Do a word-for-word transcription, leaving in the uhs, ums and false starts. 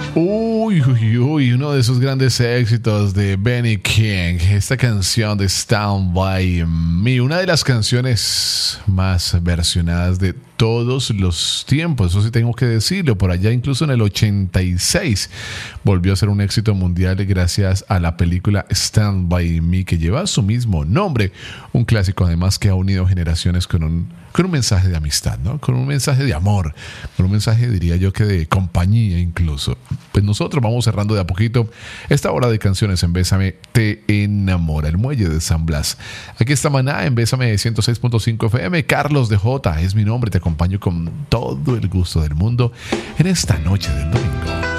Uy, uy, uy, uno de esos grandes éxitos de Benny King, esta canción de Stand By Me, una de las canciones más versionadas de todos los tiempos, eso sí tengo que decirlo. Por allá incluso en el ochenta y seis volvió a ser un éxito mundial gracias a la película Stand By Me, que lleva su mismo nombre, un clásico además que ha unido generaciones con un, con un mensaje de amistad, ¿no? Con un mensaje de amor, con un mensaje, diría yo, que de compañía incluso. Pues nosotros vamos cerrando de a poquito esta hora de canciones en Bésame Te Enamora, el muelle de San Blas. Aquí está Maná en Bésame ciento seis punto cinco F M. Carlos de J es mi nombre, te acompaño con todo el gusto del mundo en esta noche del domingo.